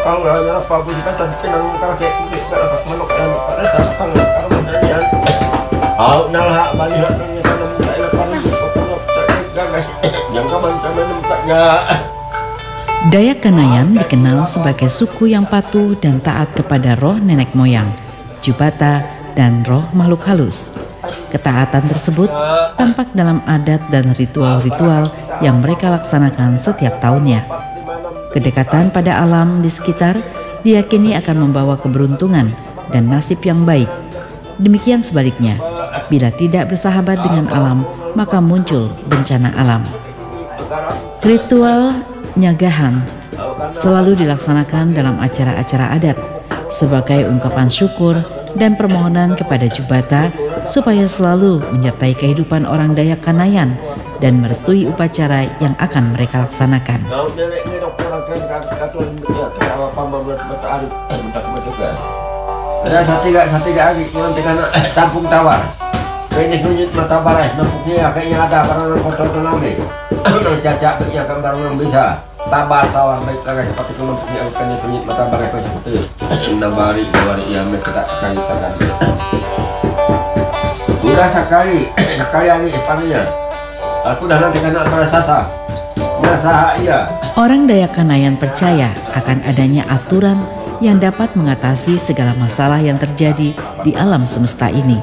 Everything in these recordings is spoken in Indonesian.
Dayak Kanayan dikenal sebagai suku yang patuh dan taat kepada roh nenek moyang, Jubata, dan roh makhluk halus. Ketaatan tersebut tampak dalam adat dan ritual-ritual yang mereka laksanakan setiap tahunnya. Kedekatan pada alam di sekitar diyakini akan membawa keberuntungan dan nasib yang baik. Demikian sebaliknya, bila tidak bersahabat dengan alam, maka muncul bencana alam. Ritual nyagahan selalu dilaksanakan dalam acara-acara adat sebagai ungkapan syukur dan permohonan kepada Jubata supaya selalu menyertai kehidupan orang Dayak Kanayan dan merestui upacara yang akan mereka laksanakan. Tampung tawar. Ini kunyit mata barai, nampuknya kayaknya ada barang kotor tenambe. Jajak kayaknya kan barang bisa. Tabar tawar baik lagi seperti nampuknya kayaknya kunyit mata barai kau seperti. Nabari yang mereka kali katakan. Sudah sekali lagi panggilnya. Aku dah nanti kena perasaan. Masa iya. Orang Dayak Kanayan percaya akan adanya aturan yang dapat mengatasi segala masalah yang terjadi di alam semesta ini.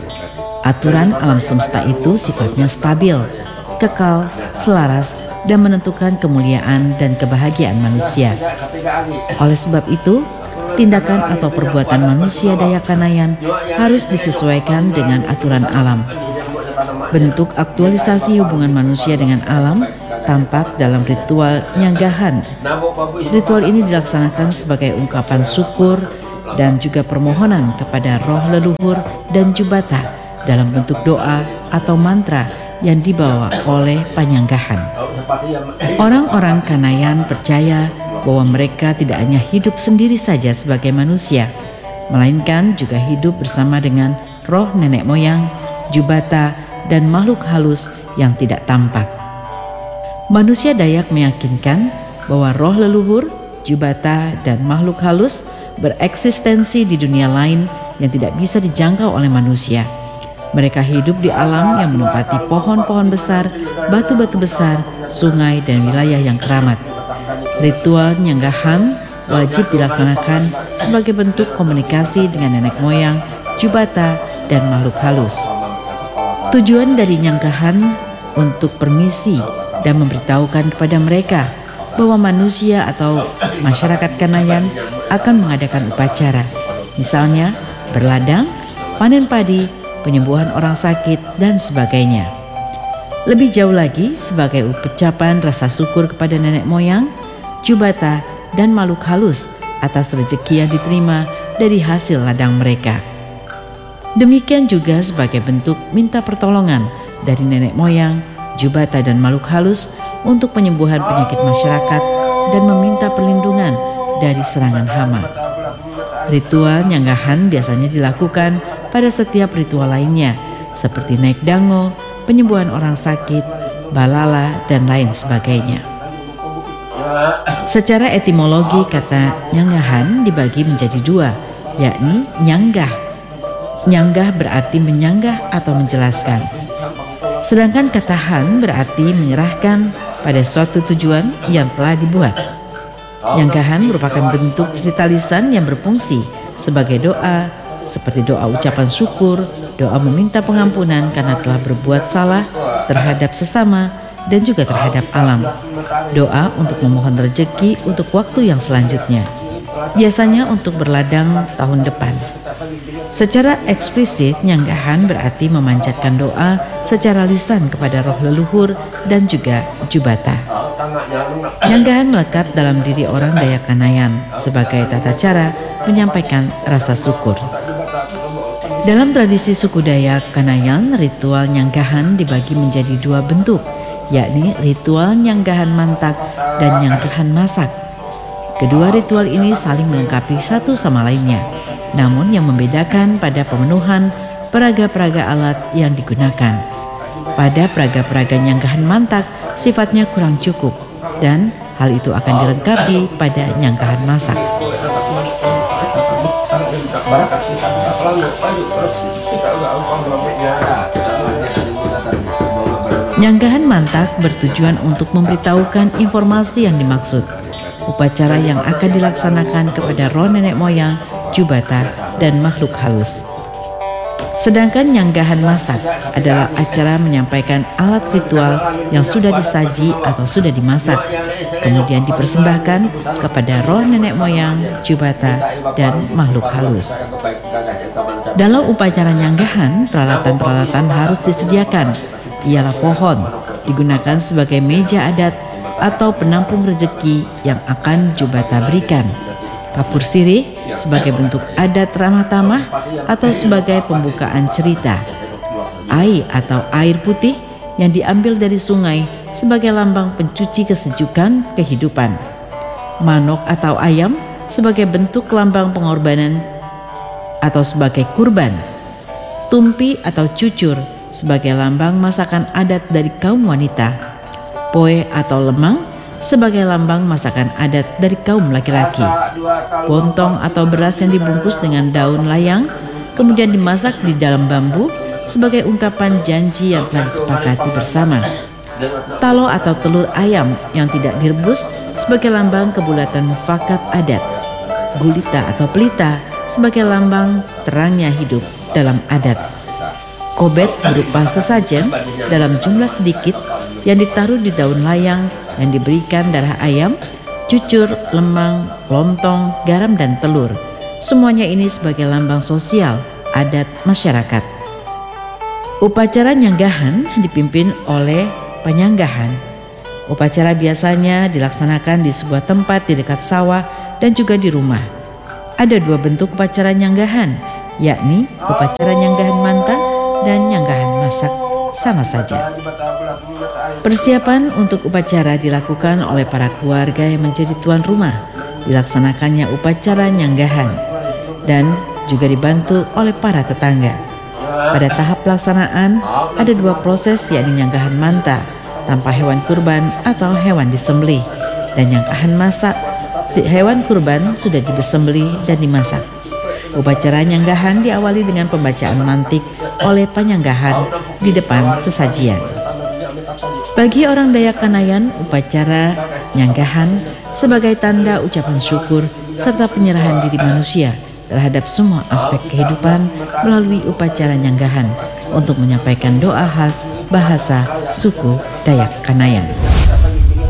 Aturan alam semesta itu sifatnya stabil, kekal, selaras, dan menentukan kemuliaan dan kebahagiaan manusia. Oleh sebab itu, tindakan atau perbuatan manusia Dayak Kanayan harus disesuaikan dengan aturan alam. Bentuk aktualisasi hubungan manusia dengan alam tampak dalam ritual nyanggahan. Ritual ini dilaksanakan sebagai ungkapan syukur dan juga permohonan kepada roh leluhur dan Jubata dalam bentuk doa atau mantra yang dibawa oleh panyanggahan. Orang-orang Kanayan percaya bahwa mereka tidak hanya hidup sendiri saja sebagai manusia, melainkan juga hidup bersama dengan roh nenek moyang, Jubata, dan makhluk halus yang tidak tampak. Manusia Dayak meyakinkan bahwa roh leluhur, Jubata, dan makhluk halus bereksistensi di dunia lain yang tidak bisa dijangkau oleh manusia. Mereka hidup di alam yang menempati pohon-pohon besar, batu-batu besar, sungai, dan wilayah yang keramat. Ritual nyanggahan wajib dilaksanakan sebagai bentuk komunikasi dengan nenek moyang, Jubata, dan makhluk halus. Tujuan dari nyanggahan untuk permisi dan memberitahukan kepada mereka bahwa manusia atau masyarakat Kanayan akan mengadakan upacara, misalnya berladang, panen padi, penyembuhan orang sakit, dan sebagainya. Lebih jauh lagi, sebagai ucapan rasa syukur kepada nenek moyang, Jubata, dan makhluk halus atas rezeki yang diterima dari hasil ladang mereka. Demikian juga sebagai bentuk minta pertolongan dari nenek moyang, Jubata, dan makhluk halus untuk penyembuhan penyakit masyarakat dan meminta perlindungan dari serangan hama. Ritual nyanggahan biasanya dilakukan pada setiap ritual lainnya, seperti naik dango, penyembuhan orang sakit, balala, dan lain sebagainya. Secara etimologi, kata nyanggahan dibagi menjadi dua, yakni nyanggah. Nyanggah berarti menyanggah atau menjelaskan. Sedangkan kata han berarti menyerahkan pada suatu tujuan yang telah dibuat. Nyanggahan merupakan bentuk cerita lisan yang berfungsi sebagai doa, seperti doa ucapan syukur, doa meminta pengampunan karena telah berbuat salah terhadap sesama dan juga terhadap alam. Doa untuk memohon rezeki untuk waktu yang selanjutnya, biasanya untuk berladang tahun depan. Secara eksplisit, nyanggahan berarti memanjatkan doa secara lisan kepada roh leluhur dan juga Jubata. Nyanggahan melekat dalam diri orang Dayak Kanayan sebagai tata cara menyampaikan rasa syukur. Dalam tradisi suku Dayak Kanayan, ritual nyanggahan dibagi menjadi dua bentuk, yakni ritual nyanggahan mantak dan nyanggahan masak. Kedua ritual ini saling melengkapi satu sama lainnya, namun yang membedakan pada pemenuhan peraga-peraga alat yang digunakan. Pada peraga-peraga nyanggahan mantak sifatnya kurang cukup dan Hal itu akan dilengkapi pada nyanggahan masak. Nyanggahan mantak bertujuan untuk memberitahukan informasi yang dimaksud, upacara yang akan dilaksanakan kepada roh nenek moyang, jubata, dan makhluk halus. Sedangkan nyanggahan masak adalah acara menyampaikan alat ritual yang sudah disaji atau sudah dimasak, kemudian dipersembahkan kepada roh nenek moyang, jubata, dan makhluk halus. Dalam upacara nyanggahan, peralatan-peralatan harus disediakan. Ialah pohon, digunakan sebagai meja adat atau penampung rejeki yang akan jubata berikan. Kapur sirih sebagai bentuk adat ramah tamah atau sebagai pembukaan cerita. Ai atau air putih yang diambil dari sungai sebagai lambang pencuci kesejukan kehidupan. Manok atau ayam sebagai bentuk lambang pengorbanan atau sebagai kurban. Tumpi atau cucur sebagai lambang masakan adat dari kaum wanita. Poe atau lemang sebagai lambang masakan adat dari kaum laki-laki. Bontong atau beras yang dibungkus dengan daun layang kemudian dimasak di dalam bambu sebagai ungkapan janji yang telah disepakati bersama. Talo atau telur ayam yang tidak direbus sebagai lambang kebulatan mufakat adat. Gulita atau pelita sebagai lambang terangnya hidup dalam adat. Kobet berupa sesajen dalam jumlah sedikit yang ditaruh di daun layang yang diberikan darah ayam, cucur, lemang, lontong, garam, dan telur. Semuanya ini sebagai lambang sosial adat masyarakat. Upacara nyanggahan dipimpin oleh penyanggahan. Upacara biasanya dilaksanakan di sebuah tempat di dekat sawah dan juga di rumah. Ada dua bentuk upacara nyanggahan, yakni upacara nyanggahan manta dan nyanggahan masak sama saja. Persiapan untuk upacara dilakukan oleh para keluarga yang menjadi tuan rumah. Dilaksanakannya upacara nyanggahan dan juga dibantu oleh para tetangga. Pada tahap pelaksanaan ada dua proses, yakni nyanggahan manta tanpa hewan kurban atau hewan disembelih, dan nyanggahan masak. Hewan kurban sudah disembelih dan dimasak. Upacara nyanggahan diawali dengan pembacaan mantik oleh penyanggahan di depan sesajian. Bagi orang Dayak Kanayan, upacara nyanggahan sebagai tanda ucapan syukur serta penyerahan diri manusia terhadap semua aspek kehidupan melalui upacara nyanggahan untuk menyampaikan doa khas bahasa suku Dayak Kanayan.